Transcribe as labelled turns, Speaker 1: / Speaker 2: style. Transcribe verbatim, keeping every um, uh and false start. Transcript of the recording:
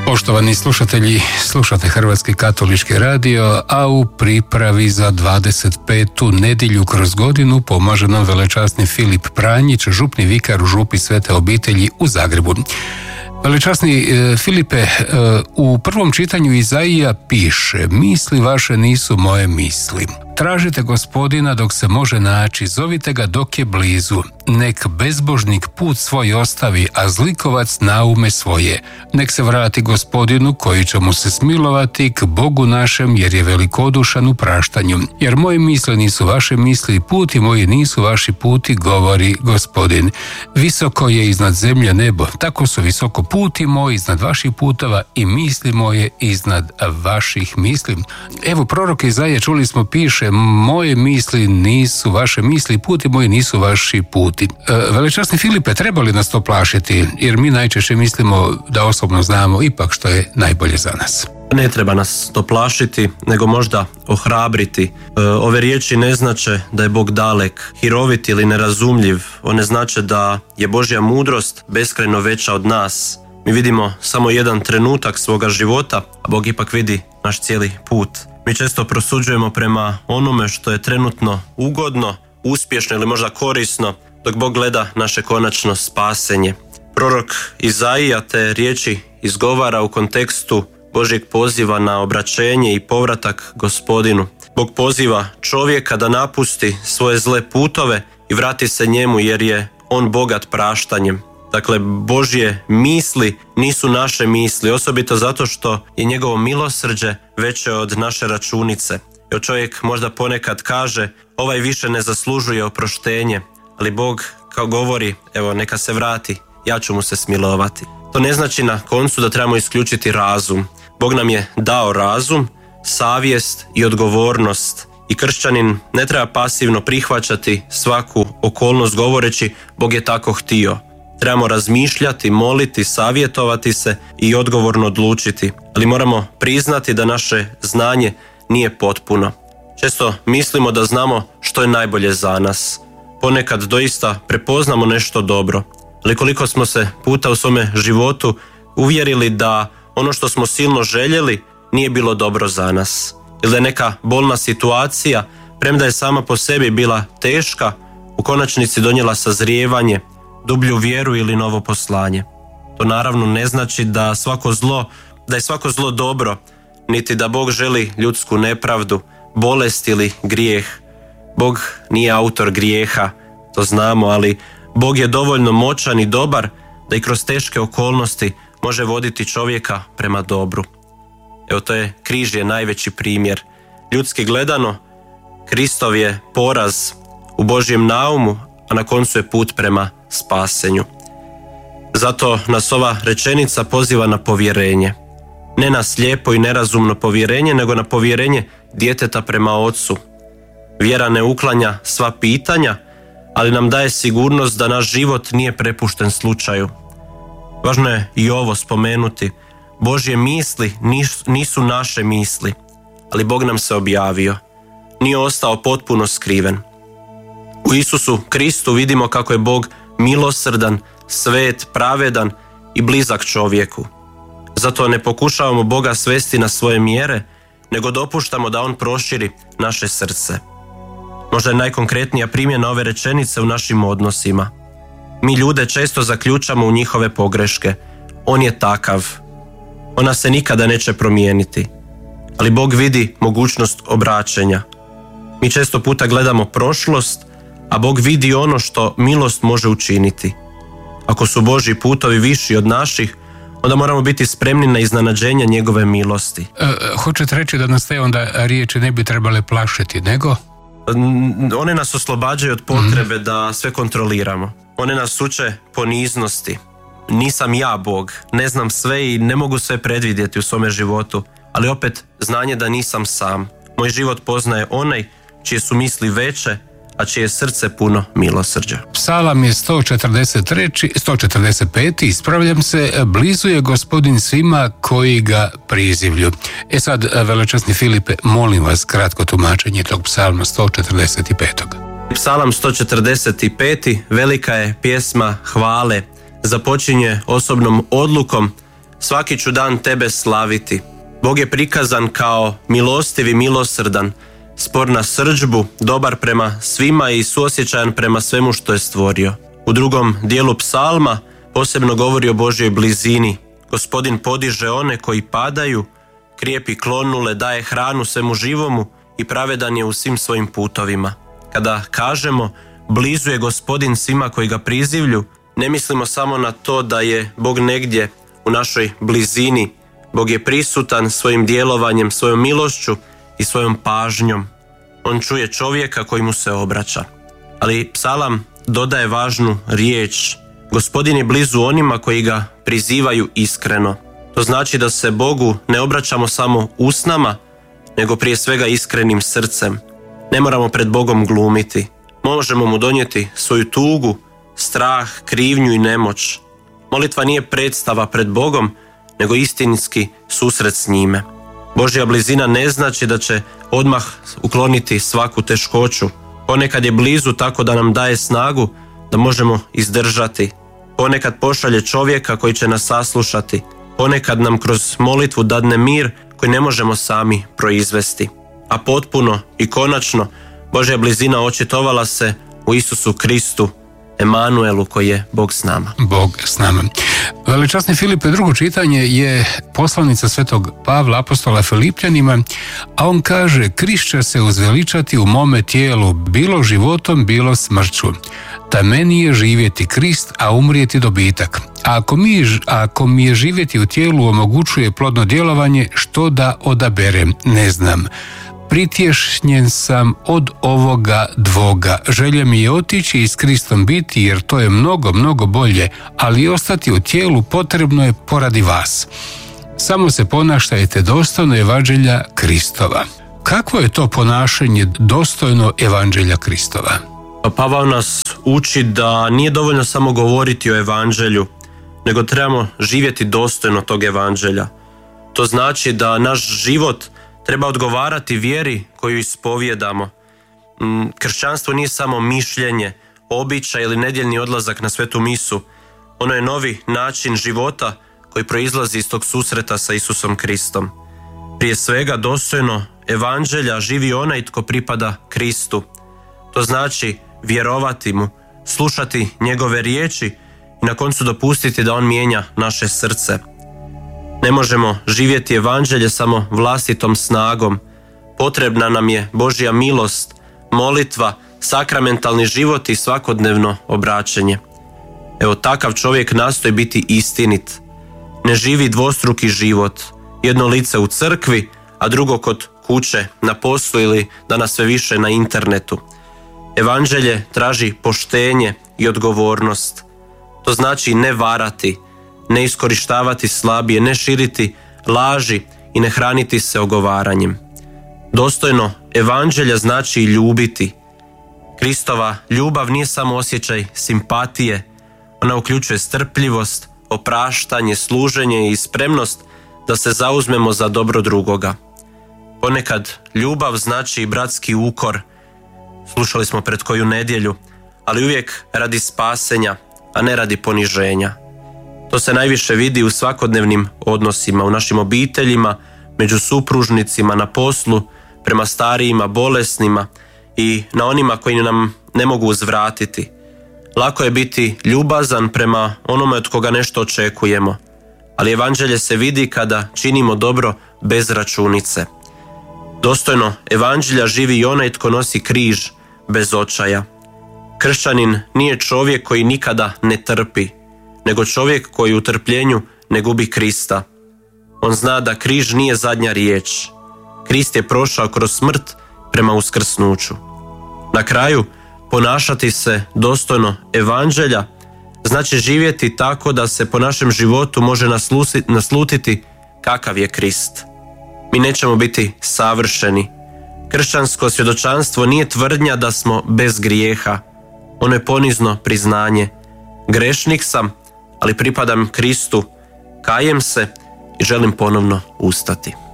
Speaker 1: Poštovani slušatelji, slušate Hrvatski katolički radio, a u pripravi za dvadeset petu nedjelju kroz godinu pomaže nam velečasni Filip Pranjić, župni vikar u župi Svete obitelji u Zagrebu. Velečasni e, Filipe, e, u prvom čitanju Izaija piše: misli vaše nisu moje misli. Tražite Gospodina dok se može naći, zovite ga dok je blizu. Nek bezbožnik put svoj ostavi, a zlikovac naume svoje. Nek se vrati Gospodinu koji će mu se smilovati, k Bogu našem, jer je velikodušan u praštanju. Jer moje misli nisu vaše misli, puti moji nisu vaši puti, govori Gospodin. Visoko je iznad zemlje nebo, tako su visoko puti moji iznad vaših putova i misli moje iznad vaših misli. Evo, prorok Izaija, čuli smo, piše: moje misli nisu vaše misli, puti moji nisu vaši puti. E, velečasni Filipe, treba li nas to plašiti? Jer mi najčešće mislimo da osobno znamo ipak što je najbolje za nas.
Speaker 2: Ne treba nas to plašiti, nego možda ohrabriti. E, ove riječi ne znače da je Bog dalek, hirovit ili nerazumljiv. One znače da je Božja mudrost beskrajno veća od nas. Mi vidimo samo jedan trenutak svoga života, a Bog ipak vidi naš cijeli put. Mi često prosuđujemo prema onome što je trenutno ugodno, uspješno ili možda korisno, dok Bog gleda naše konačno spasenje. Prorok Izaija te riječi izgovara u kontekstu Božjeg poziva na obraćenje i povratak Gospodinu. Bog poziva čovjeka da napusti svoje zle putove i vrati se njemu, jer je on bogat praštanjem. Dakle, Božje misli nisu naše misli, osobito zato što je njegovo milosrđe veće od naše računice. Jer čovjek možda ponekad kaže: ovaj više ne zaslužuje oproštenje, ali Bog kao govori: evo, neka se vrati, ja ću mu se smilovati. To ne znači na koncu da trebamo isključiti razum. Bog nam je dao razum, savjest i odgovornost. I kršćanin ne treba pasivno prihvaćati svaku okolnost govoreći: Bog je tako htio. Trebamo razmišljati, moliti, savjetovati se i odgovorno odlučiti. Ali moramo priznati da naše znanje nije potpuno. Često mislimo da znamo što je najbolje za nas. Ponekad doista prepoznamo nešto dobro. Ali koliko smo se puta u svome životu uvjerili da ono što smo silno željeli nije bilo dobro za nas. Ili da je neka bolna situacija, premda je sama po sebi bila teška, u konačnici donijela sazrijevanje, dublju vjeru ili novo poslanje. To naravno ne znači da svako zlo, da je svako zlo dobro, niti da Bog želi ljudsku nepravdu, bolest ili grijeh. Bog nije autor grijeha, to znamo, ali Bog je dovoljno moćan i dobar da i kroz teške okolnosti može voditi čovjeka prema dobru. Evo, to je križ je najveći primjer. Ljudski gledano, Kristov je poraz u Božjem naumu, a na koncu je put prema spasenju. Zato nas ova rečenica poziva na povjerenje. Ne na slijepo i nerazumno povjerenje, nego na povjerenje djeteta prema ocu. Vjera ne uklanja sva pitanja, ali nam daje sigurnost da naš život nije prepušten slučaju. Važno je i ovo spomenuti. Božje misli nisu naše misli, ali Bog nam se objavio. Nije ostao potpuno skriven. U Isusu Kristu vidimo kako je Bog milosrdan, svet, pravedan i blizak čovjeku. Zato ne pokušavamo Boga svesti na svoje mjere, nego dopuštamo da On proširi naše srce. Možda je najkonkretnija primjena ove rečenice u našim odnosima. Mi ljude često zaključamo u njihove pogreške. On je takav. Ona se nikada neće promijeniti. Ali Bog vidi mogućnost obraćenja. Mi često puta gledamo prošlost, a Bog vidi ono što milost može učiniti. Ako su Božji putovi viši od naših, onda moramo biti spremni na iznenađenje njegove milosti.
Speaker 1: E, hoćete reći da nas te onda riječi ne bi trebale plašiti, nego?
Speaker 2: One nas oslobađaju od potrebe mm-hmm. da sve kontroliramo. One nas uče poniznosti. Nisam ja Bog, ne znam sve i ne mogu sve predvidjeti u svome životu, ali opet znanje da nisam sam. Moj život poznaje onaj čije su misli veće, a čije je srce puno milosrđa.
Speaker 1: Psalam je sto četrdeset tri, sto četrdeset pet. Ispravljam se: blizu je Gospodin svima koji ga prizivlju. E sad, velečasni Filipe, molim vas kratko tumačenje tog psalma sto četrdeset pet.
Speaker 2: Psalam sto četrdeset pet. velika je pjesma hvale. Započinje osobnom odlukom svaki ću dan tebe slaviti. Bog je prikazan kao milostiv i milosrdan, spor na srdžbu, dobar prema svima i suosjećajan prema svemu što je stvorio. U drugom dijelu psalma posebno govori o Božjoj blizini. Gospodin podiže one koji padaju, krijepi klonule, daje hranu svemu živomu i pravedan je u svim svojim putovima. Kada kažemo blizu je Gospodin svima koji ga prizivlju, ne mislimo samo na to da je Bog negdje u našoj blizini. Bog je prisutan svojim djelovanjem, svojom milošću i svojom pažnjom. On čuje čovjeka koji mu se obraća. Ali psalam dodaje važnu riječ. Gospodin je blizu onima koji ga prizivaju iskreno. To znači da se Bogu ne obraćamo samo usnama, nego prije svega iskrenim srcem. Ne moramo pred Bogom glumiti. Možemo mu donijeti svoju tugu, strah, krivnju i nemoć. Molitva nije predstava pred Bogom, nego istinski susret s njime. Božja blizina ne znači da će odmah ukloniti svaku teškoću. Ponekad je blizu tako da nam daje snagu da možemo izdržati. Ponekad pošalje čovjeka koji će nas saslušati. Ponekad nam kroz molitvu dadne mir koji ne možemo sami proizvesti. A potpuno i konačno Božja blizina očitovala se u Isusu Kristu, Emanuelu, koji je Bog s nama.
Speaker 1: Bog s nama. Veličasni Filipe, drugo čitanje je poslanica svetog Pavla apostola Filipljanima, a on kaže: Krist će se uzveličati u mome tijelu, bilo životom, bilo smrću. Da meni je živjeti Krist, a umrijeti dobitak. A ako mi, ako mi je živjeti u tijelu omogućuje plodno djelovanje, što da odaberem, ne znam. Pritješnjen sam od ovoga dvoga. Želja mi je otići i s Kristom biti, jer to je mnogo, mnogo bolje, ali ostati u tijelu potrebno je poradi vas. Samo se ponašajte dostojno evanđelja Kristova. Kakvo je to ponašanje dostojno evanđelja Kristova?
Speaker 2: Pavao nas uči da nije dovoljno samo govoriti o evanđelju, nego trebamo živjeti dostojno tog evanđelja. To znači da naš život treba odgovarati vjeri koju ispovjedamo. Kršćanstvo nije samo mišljenje, običaj ili nedjeljni odlazak na svetu misu. Ono je novi način života koji proizlazi iz tog susreta sa Isusom Kristom. Prije svega dostojno evanđelja živi onaj tko pripada Kristu. To znači vjerovati mu, slušati njegove riječi i na koncu dopustiti da on mijenja naše srce. Ne možemo živjeti evanđelje samo vlastitom snagom. Potrebna nam je Božja milost, molitva, sakramentalni život i svakodnevno obraćanje. Evo, takav čovjek nastoji biti istinit. Ne živi dvostruki život, jedno lice u crkvi, a drugo kod kuće, na poslu ili danas sve više na internetu. Evanđelje traži poštenje i odgovornost. To znači ne varati, ne iskorištavati slabije, ne širiti laži i ne hraniti se ogovaranjem. Dostojno evanđelja znači ljubiti. Kristova ljubav nije samo osjećaj simpatije, ona uključuje strpljivost, opraštanje, služenje i spremnost da se zauzmemo za dobro drugoga. Ponekad ljubav znači i bratski ukor, slušali smo pred koju nedjelju, ali uvijek radi spasenja, a ne radi poniženja. To se najviše vidi u svakodnevnim odnosima, u našim obiteljima, među supružnicima, na poslu, prema starijima, bolesnima i na onima koji nam ne mogu uzvratiti. Lako je biti ljubazan prema onome od koga nešto očekujemo, ali evanđelje se vidi kada činimo dobro bez računice. Dostojno evanđelja živi i onaj tko nosi križ bez očaja. Kršćanin nije čovjek koji nikada ne trpi, nego čovjek koji u trpljenju ne gubi Krista. On zna da križ nije zadnja riječ. Krist je prošao kroz smrt prema uskrsnuću. Na kraju, ponašati se dostojno evanđelja znači živjeti tako da se po našem životu može naslutiti kakav je Krist. Mi nećemo biti savršeni. Kršćansko svjedočanstvo nije tvrdnja da smo bez grijeha. Ono je ponizno priznanje. Grešnik sam, ali pripadam Kristu, kajem se i želim ponovno ustati.